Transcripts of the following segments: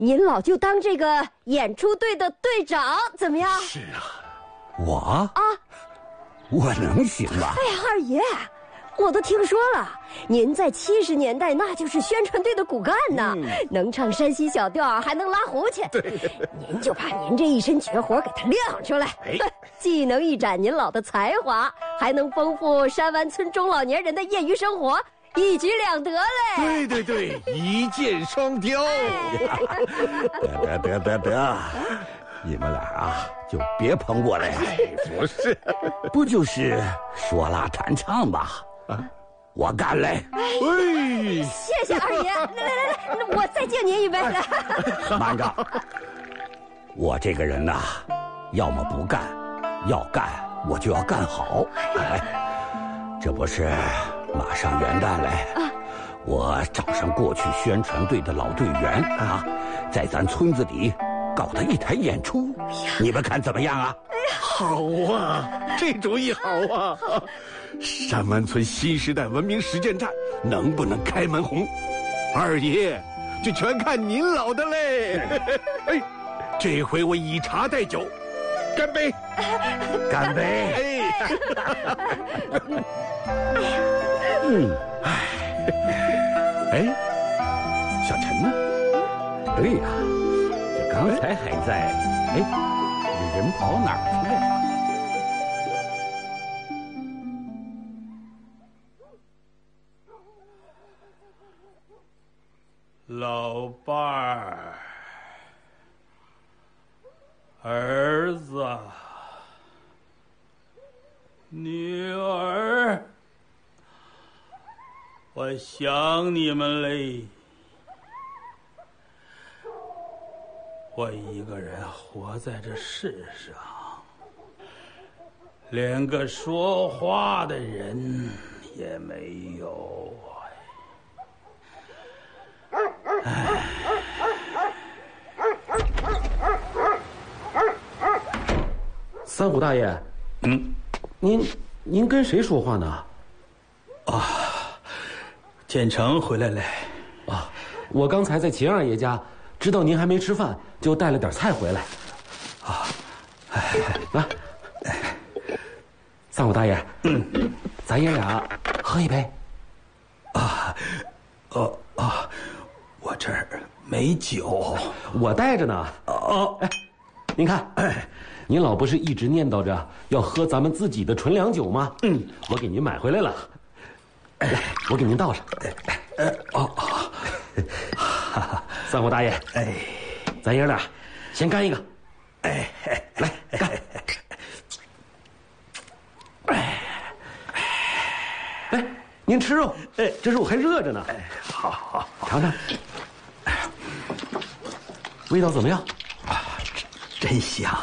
您老就当这个演出队的队长怎么样？ 是啊，我能行吗？ 哎呀，二爷，我都听说了，您在70年代那就是宣传队的骨干呢，能唱山西小调，还能拉胡琴。 对， 您就把您这一身绝活给它亮出来，既能一展您老的才华，还能丰富山湾村中老年人的业余生活，一举两得嘞。 对，一箭双雕。得，你们俩啊，就别捧我了呀。不是，不就是说拉弹唱吗？我干嘞！ 谢谢二爷，来，我再敬您一杯。 慢着，我这个人呐，要么不干，要干我就要干好。这不是马上元旦嘞，我找上过去宣传队的老队员啊，在咱村子里搞的一台演出，你们看怎么样啊？ 好啊，这主意好啊！山湾村新时代文明实践站能不能开门红，二爷就全看您老的嘞！这回我以茶代酒，干杯！ 干杯！ 小陈呢？ 对呀，这刚才还在，人跑哪儿去了？ 老伴儿，儿子，女儿，我想你们嘞。我一个人活在这世上，连个说话的人也没有。 三虎大爷，您跟谁说话呢？ 建成回来了。 我刚才在秦二爷家，知道您还没吃饭，就带了点菜回来。来，三虎大爷，咱爷俩喝一杯。 我这儿没酒， 我带着呢。您看，您老不是一直念叨着要喝咱们自己的纯粮酒吗？我给您买回来了，我给您倒上。三虎大爷，咱爷俩先干一个。来干。您吃肉，这肉还热着呢。 好， 尝尝，味道怎么样？ 真香。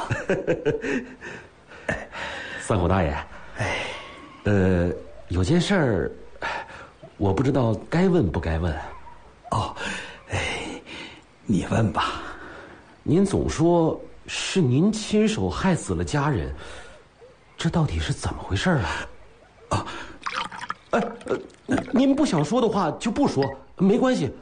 三虎大爷，有件事儿，我不知道该问不该问。 你问吧。 您总说是您亲手害死了家人，这到底是怎么回事啊？您不想说的话就不说，没关系。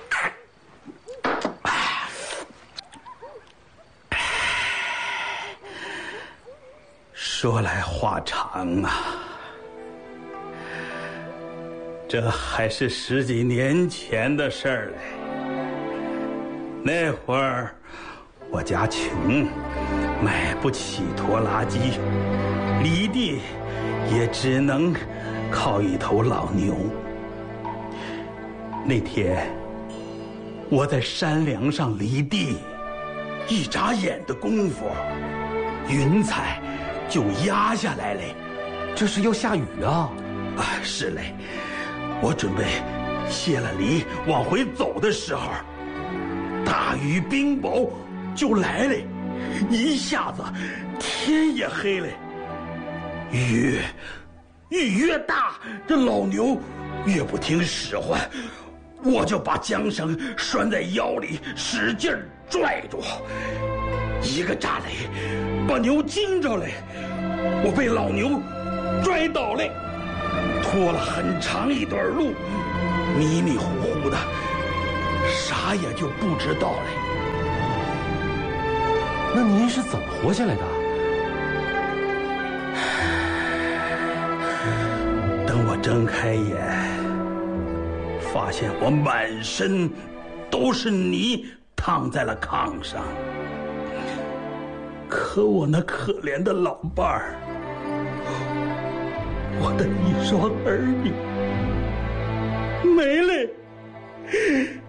说来话长啊，这还是10几年前的事儿嘞。那会儿我家穷，买不起拖拉机，犁地也只能靠一头老牛。那天我在山梁上犁地，一眨眼的功夫，云彩就压下来嘞。 这是要下雨啊！ 是嘞。我准备卸了犁往回走的时候，大雨冰雹就来了，一下子天也黑了。雨越大，这老牛越不听使唤，我就把缰绳拴在腰里，使劲拽住，一个炸雷把牛惊着了，我被老牛拽倒了，拖了很长一段路，迷迷糊糊的，啥也就不知道了。 那您是怎么活下来的？ 等我睁开眼，发现我满身都是泥，躺在了炕上。可我那可怜的老伴儿，我的一双儿女没了。